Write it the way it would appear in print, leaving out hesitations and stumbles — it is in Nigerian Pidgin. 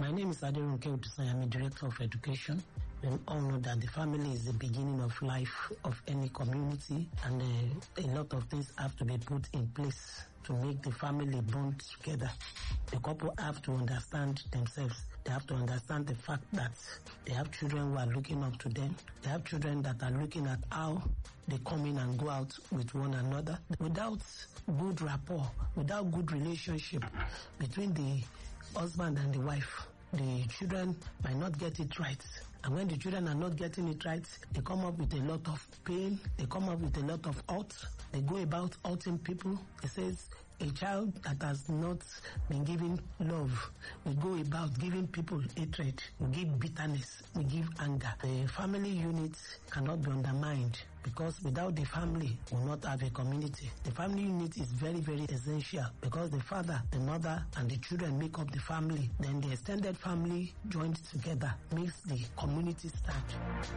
My name is Adirunke Utusan. I'm a Director of Education. We all know that the family is the beginning of life of any community, and a lot of things have to be put in place to make the family bond together. The couple have to understand themselves. They have to understand the fact that they have children who are looking up to them. They have children that are looking at how they come in and go out with one another. Without good rapport, without good relationship between the husband and the wife, the children might not get it right. And when the children are not getting it right, they come up with a lot of pain. They come up with a lot of hurt. They go about hurting people. It says a child that has not been given love will go about giving people hatred, will give bitterness, will give anger. The family unit cannot be undermined, because without the family, we will not have a community. The family unit is very, very essential, because the father, the mother, and the children make up the family. Then the extended family joined together makes the community start.